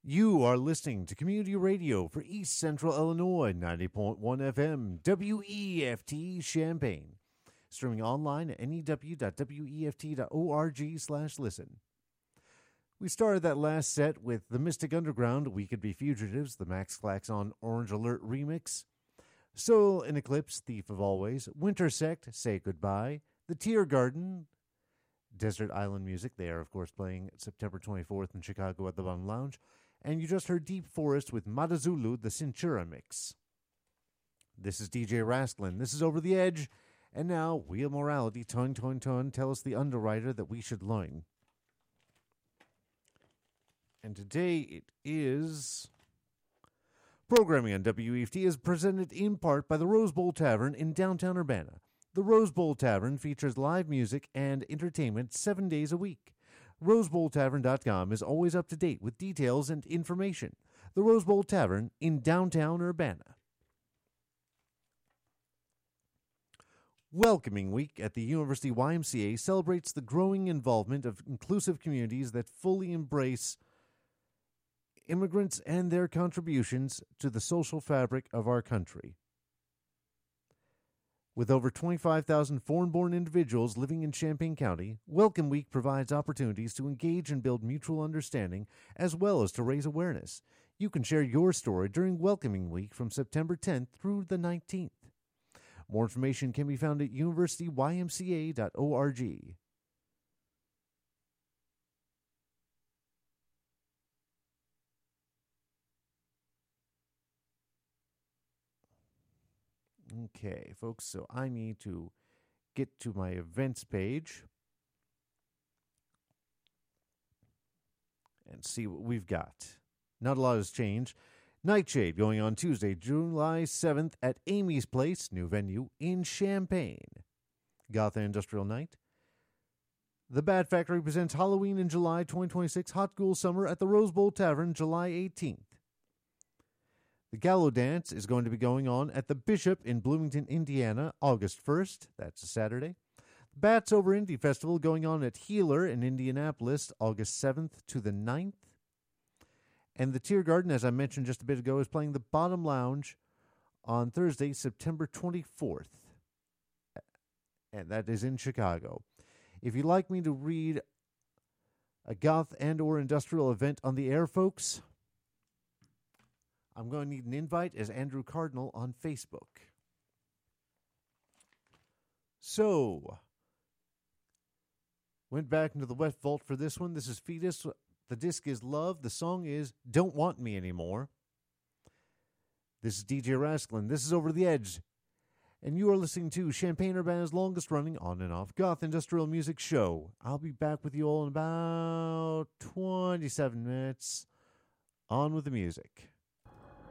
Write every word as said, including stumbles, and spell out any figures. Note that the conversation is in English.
You are listening to Community Radio for East Central Illinois, ninety point one F M, W E F T Champaign. Streaming online at N E W dot W E F T dot org slash listen. We started that last set with The Mystic Underground, We Could Be Fugitives, the Max Klaxon Orange Alert remix. Soul in Eclipse, Thief of Always, Winter Sect, Say Goodbye, The Tear Garden, Desert Island Music. They are, of course, playing September twenty-fourth in Chicago at the Bum Lounge. And you just heard Deep Forest with Madazulu, the Cintura mix. This is D J Rasklin. This is Over the Edge. And now, Wheel Morality, Ton Ton Ton, tell us the underwriter that we should learn. And today it is... Programming on W E F T is presented in part by the Rose Bowl Tavern in downtown Urbana. The Rose Bowl Tavern features live music and entertainment seven days a week. rose bowl tavern dot com is always up to date with details and information. The Rose Bowl Tavern in downtown Urbana. Welcoming Week at the University Y M C A celebrates the growing involvement of inclusive communities that fully embrace immigrants and their contributions to the social fabric of our country. With over twenty-five thousand foreign-born individuals living in Champaign County, Welcome Week provides opportunities to engage and build mutual understanding, as well as to raise awareness. You can share your story during Welcoming Week from September tenth through the nineteenth. More information can be found at university y m c a dot org. Okay, folks, so I need to get to my events page and see what we've got. Not a lot has changed. Nightshade going on Tuesday, July seventh at Amy's Place, new venue in Champaign. Goth and Industrial Night. The Bat Factory presents Halloween in July twenty twenty-six, Hot Ghoul Summer at the Rose Bowl Tavern, July eighteenth. The Gallow Dance is going to be going on at the Bishop in Bloomington, Indiana, August first. That's a Saturday. The Bats Over Indie Festival going on at Healer in Indianapolis, August seventh to the ninth. And the Tear Garden, as I mentioned just a bit ago, is playing the Bottom Lounge on Thursday, September twenty-fourth. And that is in Chicago. If you'd like me to read a goth and or industrial event on the air, folks, I'm going to need an invite as Andrew Cardinal on Facebook. So, went back into the Wet Vault for this one. This is Fetus. The disc is Love. The song is Don't Want Me Anymore. This is D J Rasklin. This is Over the Edge. And you are listening to Champaign Urbana's longest running on and off goth industrial music show. I'll be back with you all in about twenty-seven minutes. On with the music.